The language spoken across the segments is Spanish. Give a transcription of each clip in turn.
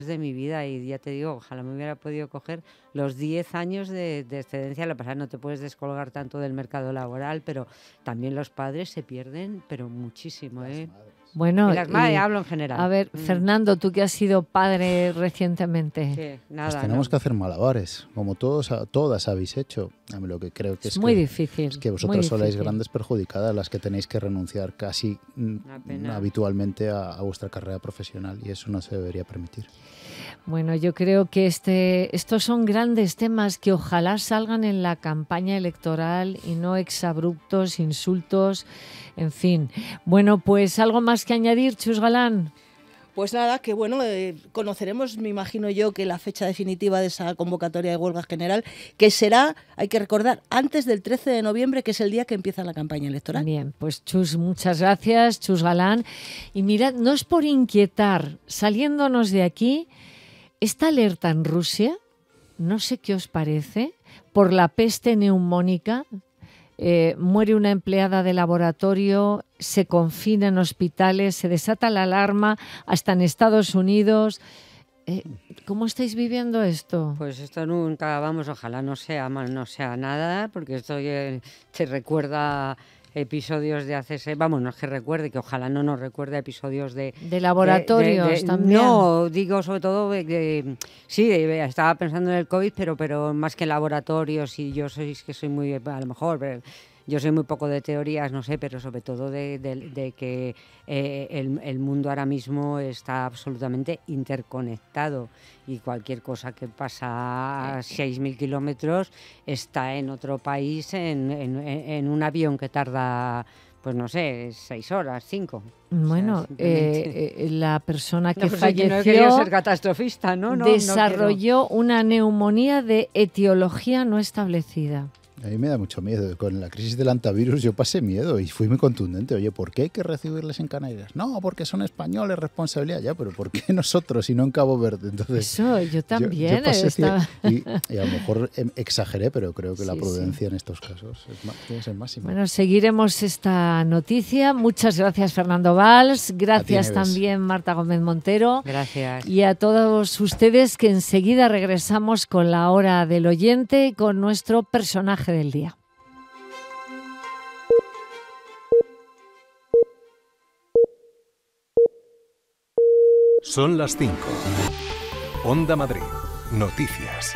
de mi vida y ya te digo, ojalá me hubiera podido coger los 10 años de excedencia. Lo que pasa es que no te puedes descolgar tanto del mercado laboral, pero también los padres se pierden, pero muchísimo, ¿eh? Bueno, Y las madres, hablo en general. a ver, Fernando, tú que has sido padre recientemente. Sí, Pues nada, tenemos no. que hacer malabares, como todas habéis hecho. A mí lo que creo que Es muy difícil. es que muy vosotras sois difícil. grandes perjudicadas, las que tenéis que renunciar casi Una pena. habitualmente a vuestra carrera profesional, y eso no se debería permitir. Bueno, yo creo que estos son grandes temas que ojalá salgan en la campaña electoral y no exabruptos, insultos, en fin. Bueno, pues algo más que añadir, Chus Galán. Pues nada, que bueno, conoceremos, me imagino yo, que la fecha definitiva de esa convocatoria de huelga general, que será, hay que recordar, antes del 13 de noviembre, que es el día que empieza la campaña electoral. Bien, pues Chus, muchas gracias, Chus Galán. Y mirad, no es por inquietar, saliéndonos de aquí, esta alerta en Rusia, no sé qué os parece, por la peste neumónica. Muere una empleada de laboratorio, se confina en hospitales, se desata la alarma hasta en Estados Unidos. ¿Cómo estáis viviendo esto? Pues esto nunca, vamos, ojalá no sea nada, porque esto te recuerda episodios de hace, vamos, no es que recuerde, que ojalá no nos recuerde episodios de laboratorios también. No, digo sobre todo, sí, estaba pensando en el COVID, pero más que laboratorios, y yo soy muy, a lo mejor, yo soy muy poco de teorías, no sé, pero sobre todo de que el mundo ahora mismo está absolutamente interconectado, y cualquier cosa que pasa a 6.000 kilómetros está en otro país, en un avión que tarda, pues no sé, 6 horas, 5. Bueno, o sea, la persona que no, falleció no he querido ser catastrofista, ¿no? desarrolló una neumonía de etiología no establecida. A mí me da mucho miedo. Con la crisis del antivirus yo pasé miedo y fui muy contundente. Oye, ¿por qué hay que recibirles en Canarias? No, porque son españoles, responsabilidad. Ya, pero ¿por qué nosotros y no en Cabo Verde? Entonces, eso, yo también. Yo pasé y a lo mejor exageré, pero creo que la prudencia en estos casos tiene que ser máxima. Bueno, seguiremos esta noticia. Muchas gracias, Fernando Valls. Gracias también, Marta Gómez Montero. Gracias. Y a todos ustedes, que enseguida regresamos con la hora del oyente y con nuestro personaje del día. Son las 5. Onda Madrid. Noticias.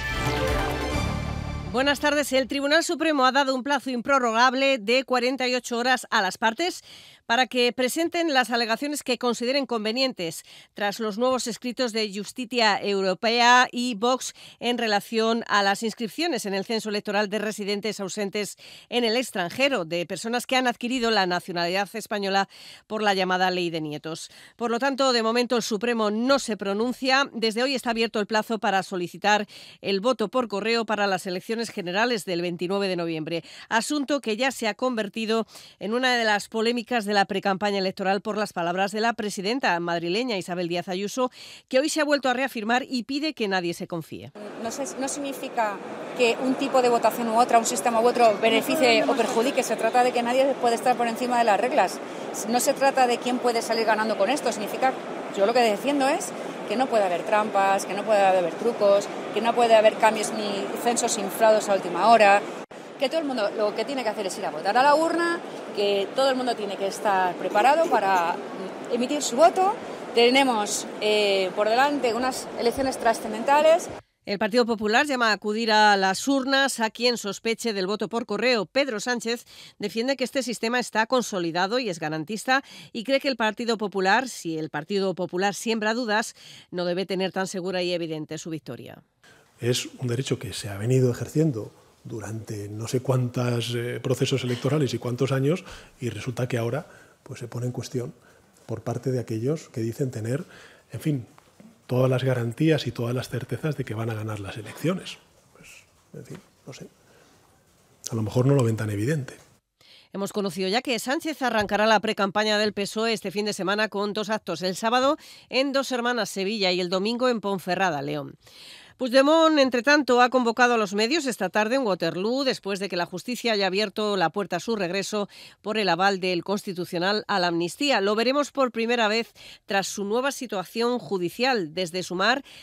Buenas tardes. El Tribunal Supremo ha dado un plazo improrrogable de 48 horas a las partes para que presenten las alegaciones que consideren convenientes tras los nuevos escritos de Justicia Europea y Vox en relación a las inscripciones en el censo electoral de residentes ausentes en el extranjero, de personas que han adquirido la nacionalidad española por la llamada Ley de Nietos. Por lo tanto, de momento el Supremo no se pronuncia. Desde hoy está abierto el plazo para solicitar el voto por correo para las elecciones generales del 29 de noviembre, asunto que ya se ha convertido en una de las polémicas de la precampaña electoral por las palabras de la presidenta madrileña Isabel Díaz Ayuso, que hoy se ha vuelto a reafirmar y pide que nadie se confíe. No significa que un tipo de votación u otra, un sistema u otro beneficie o perjudique. Se trata de que nadie puede estar por encima de las reglas. No se trata de quién puede salir ganando con esto. Significa, yo lo que defiendo es que no puede haber trampas, que no puede haber trucos, que no puede haber cambios ni censos inflados a última hora. Que todo el mundo lo que tiene que hacer es ir a votar a la urna, que todo el mundo tiene que estar preparado para emitir su voto. Tenemos por delante unas elecciones trascendentales. El Partido Popular llama a acudir a las urnas a quien sospeche del voto por correo. Pedro Sánchez defiende que este sistema está consolidado y es garantista, y cree que el Partido Popular, si el Partido Popular siembra dudas, no debe tener tan segura y evidente su victoria. Es un derecho que se ha venido ejerciendo durante no sé cuántos procesos electorales y cuántos años, y resulta que ahora pues se pone en cuestión por parte de aquellos que dicen tener, en fin, todas las garantías y todas las certezas de que van a ganar las elecciones. Pues, en fin, no sé. A lo mejor no lo ven tan evidente. Hemos conocido ya que Sánchez arrancará la precampaña del PSOE este fin de semana con 2 actos. El sábado en Dos Hermanas, Sevilla, y el domingo en Ponferrada, León. Puigdemont, entre tanto, ha convocado a los medios esta tarde en Waterloo después de que la justicia haya abierto la puerta a su regreso por el aval del Constitucional a la amnistía. Lo veremos por primera vez tras su nueva situación judicial. Desde Sumar